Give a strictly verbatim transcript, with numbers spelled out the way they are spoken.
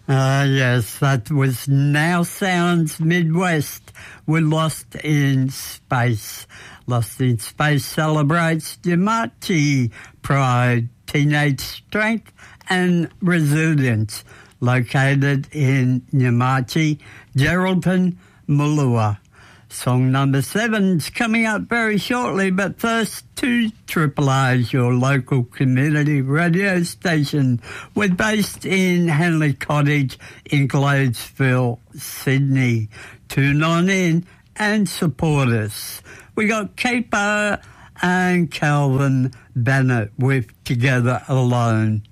Ah, yes, that was Now Sounds Midwest. We're Lost in Space. Lost in Space celebrates Yamachi pride, teenage strength, and resilience. Located in Yamachi, Geraldton, Mulua. Song number seven's coming up very shortly, but first to Triple A's, your local community radio station. We're based in Henley Cottage in Gladesville, Sydney. Tune on in and support us. We got Capo and Calvin Bennett with Together Alone.